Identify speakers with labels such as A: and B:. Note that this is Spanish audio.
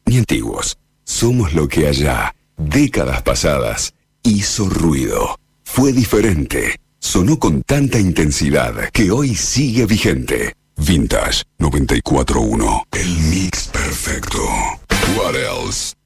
A: ni antiguos. Somos lo que allá, décadas pasadas, hizo ruido. Fue diferente. Sonó con tanta intensidad que hoy sigue vigente. Vintage 94.1. El mix perfecto. What else?